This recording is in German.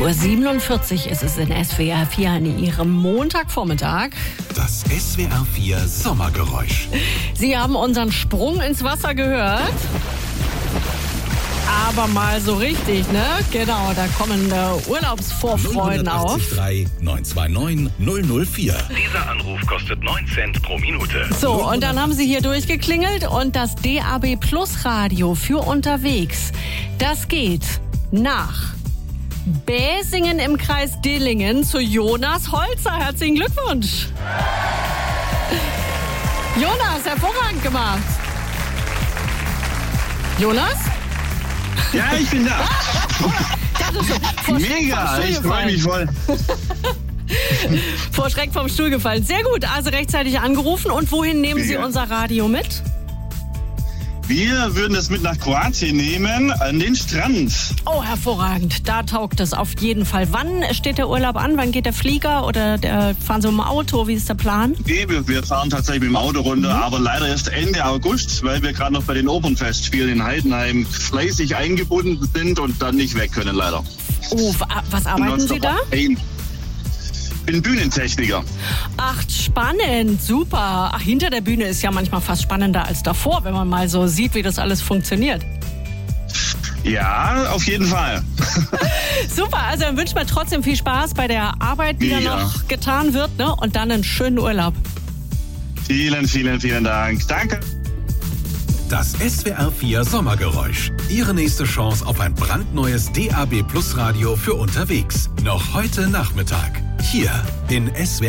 11:47 Uhr ist es in SWR 4 an Ihrem Montagvormittag. Das SWR 4 Sommergeräusch. Sie haben unseren Sprung ins Wasser gehört. Aber mal so richtig, ne? Genau, da kommen Urlaubsvorfreuden auf. 083 929 004. Dieser Anruf kostet 9 Cent pro Minute. So, und dann haben Sie hier durchgeklingelt und das DAB Plus Radio für unterwegs. Das geht nach Bäsingen im Kreis Dillingen zu Jonas Holzer. Herzlichen Glückwunsch. Jonas, hervorragend gemacht. Jonas? Ja, ich bin da. Mega, ich freue mich voll. Vor Schreck vom Stuhl gefallen. Sehr gut, also rechtzeitig angerufen. Und wohin nehmen Sie unser Radio mit? Wir würden es mit nach Kroatien nehmen, an den Strand. Oh, hervorragend. Da taugt es auf jeden Fall. Wann steht der Urlaub an? Wann geht der Flieger oder fahren Sie mit dem Auto? Wie ist der Plan? Wir fahren tatsächlich mit dem Auto runter, aber leider erst Ende August, weil wir gerade noch bei den Opernfestspielen in Heidenheim fleißig eingebunden sind und dann nicht weg können, leider. Oh, was arbeiten Sie da? Ich bin Bühnentechniker. Ach, spannend, super. Ach, hinter der Bühne ist ja manchmal fast spannender als davor, wenn man mal so sieht, wie das alles funktioniert. Ja, auf jeden Fall. Super, also dann wünschen wir trotzdem viel Spaß bei der Arbeit, die da noch getan wird, ne? Und dann einen schönen Urlaub. Vielen, vielen, vielen Dank. Danke. Das SWR 4 Sommergeräusch. Ihre nächste Chance auf ein brandneues DAB Plus Radio für unterwegs. Noch heute Nachmittag. Hier in SWR